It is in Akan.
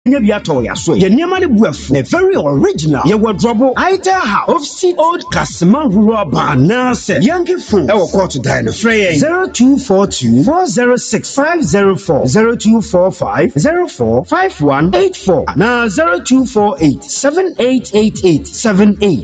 Yato Yaso, Yanamani Buff, a very original. You will drop Ita House of Seat Old Casima Rubber Nurse, Yankee Food, our quarter diner, 0242 406 504 0245 045184 now 0248 788878.